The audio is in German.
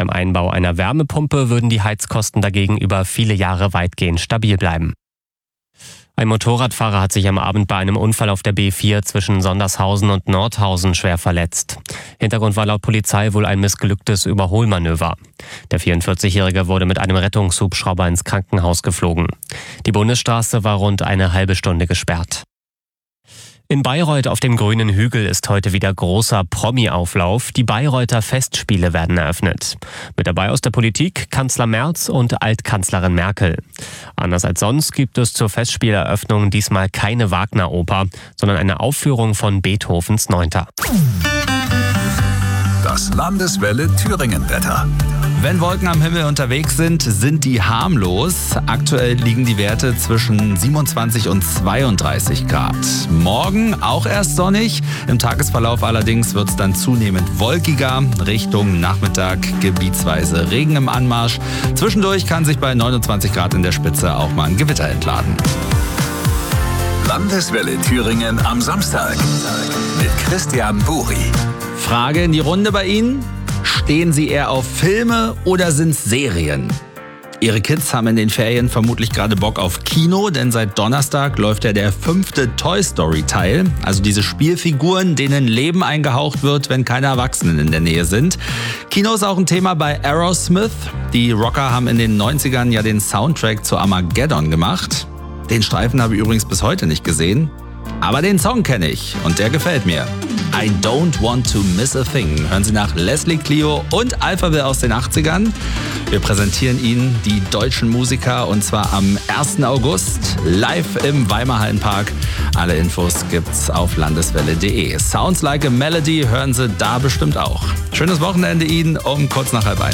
Beim Einbau einer Wärmepumpe würden die Heizkosten dagegen über viele Jahre weitgehend stabil bleiben. Ein Motorradfahrer hat sich am Abend bei einem Unfall auf der B4 zwischen Sondershausen und Nordhausen schwer verletzt. Hintergrund war laut Polizei wohl ein missglücktes Überholmanöver. Der 44-Jährige wurde mit einem Rettungshubschrauber ins Krankenhaus geflogen. Die Bundesstraße war rund eine halbe Stunde gesperrt. In Bayreuth auf dem grünen Hügel ist heute wieder großer Promi-Auflauf. Die Bayreuther Festspiele werden eröffnet. Mit dabei aus der Politik Kanzler Merz und Altkanzlerin Merkel. Anders als sonst gibt es zur Festspieleröffnung diesmal keine Wagner-Oper, sondern eine Aufführung von Beethovens 9. Das Landeswelle Thüringen-Wetter. Wenn Wolken am Himmel unterwegs sind, sind die harmlos. Aktuell liegen die Werte zwischen 27 und 32 Grad. Morgen auch erst sonnig. Im Tagesverlauf allerdings wird es dann zunehmend wolkiger. Richtung Nachmittag gebietsweise Regen im Anmarsch. Zwischendurch kann sich bei 29 Grad in der Spitze auch mal ein Gewitter entladen. Landeswelle Thüringen am Samstag mit Christian Buri. Frage in die Runde bei Ihnen. Stehen Sie eher auf Filme oder sind es Serien? Ihre Kids haben in den Ferien vermutlich gerade Bock auf Kino, denn seit Donnerstag läuft ja der 5. Toy Story Teil. Also diese Spielfiguren, denen Leben eingehaucht wird, wenn keine Erwachsenen in der Nähe sind. Kino ist auch ein Thema bei Aerosmith. Die Rocker haben in den 90ern ja den Soundtrack zu Armageddon gemacht. Den Streifen habe ich übrigens bis heute nicht gesehen. Aber den Song kenne ich und der gefällt mir. I Don't Want to Miss a Thing. Hören Sie nach Leslie Clio und Alphaville aus den 80ern. Wir präsentieren Ihnen die deutschen Musiker und zwar am 1. August live im Weimarhallenpark. Alle Infos gibt's auf landeswelle.de. Sounds Like a Melody hören Sie da bestimmt auch. Schönes Wochenende Ihnen um kurz nach 12:30.